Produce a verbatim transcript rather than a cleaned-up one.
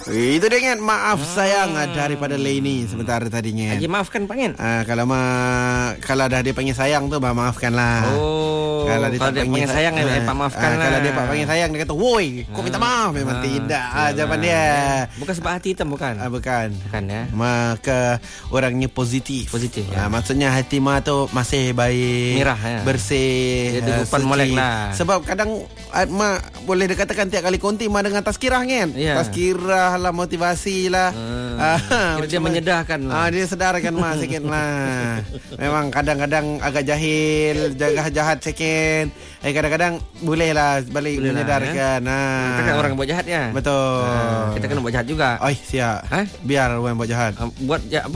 Itu dia kan. Maaf ah. sayang daripada Leni sebentar tadinya. Lagi maafkan panggil. Ah, kalau ma kalau dah dia panggil sayang tu bah maafkanlah. Oh. Kalau dia, kalau dia panggil sayang ah, eh, Pak maafkan ah, lah. Kalau dia Pak panggil sayang dia kata, "Woi, kau minta maaf." Memang ah, tidak ah, jawapan dia. Bukan sebab hati hitam bukan? Ah, bukan. Bukan ya. Maka orangnya positif. Positif. Ya. Ah, maksudnya hati ma tu masih baik, mirah ya. Bersih. Dia uh, depan molek lah. Sebab kadang uh, ma boleh dikatakan tiap kali konti ma dengan tazkirah kan. Ya. Tazkirah lah, motivasi lah. Hmm. Ah, dia menyedarkan lah. Ah, dia sedarkan ma sikit lah. Memang kadang-kadang agak jahil, jahat-jahat sikit. Eh kadang-kadang boleh lah balik boleh menyedarkan. Lah, ya? ah. Kita kan orang buat jahat ya. Betul. Ah, kita kena buat jahat juga. Oi, siap. Ha? Biar orang buat jahat. Ah, buat jahat.